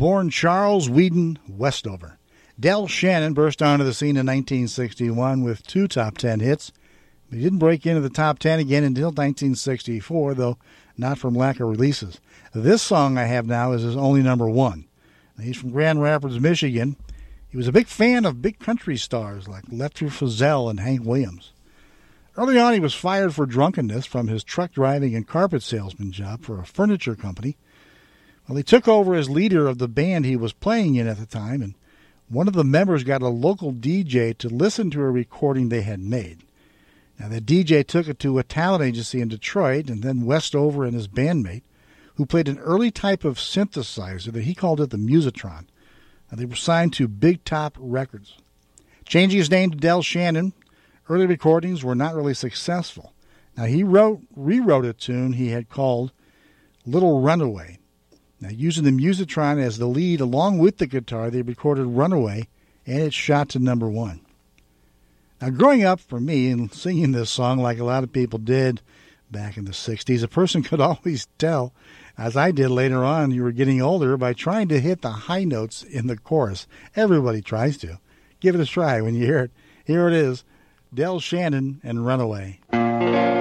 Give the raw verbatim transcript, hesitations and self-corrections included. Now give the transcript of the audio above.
born Charles Whedon Westover. Del Shannon burst onto the scene in nineteen sixty-one with two top ten hits. But he didn't break into the top ten again until nineteen sixty-four, though not from lack of releases. This song I have now is his only number one. He's from Grand Rapids, Michigan. He was a big fan of big country stars like Lester Fazell and Hank Williams. Early on, he was fired for drunkenness from his truck driving and carpet salesman job for a furniture company. Well, he took over as leader of the band he was playing in at the time, and one of the members got a local D J to listen to a recording they had made. Now, the D J took it to a talent agency in Detroit, and then Westover and his bandmate, who played an early type of synthesizer that he called it the Musitron. Now, they were signed to Big Top Records. Changing his name to Del Shannon, early recordings were not really successful. Now, he wrote, rewrote a tune he had called Little Runaway. Now, using the Musitron as the lead along with the guitar, they recorded Runaway, and it shot to number one. Now, growing up for me and singing this song like a lot of people did back in the sixties, a person could always tell, as I did later on, you were getting older by trying to hit the high notes in the chorus. Everybody tries to. Give it a try when you hear it. Here it is, Del Shannon and Runaway.